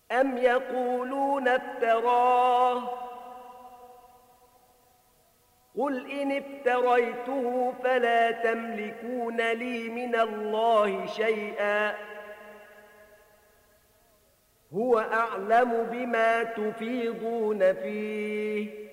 أم يقولون افتراه قل إن افتريته فلا تملكون لي من الله شيئا هو أعلم بما تفيضون فيه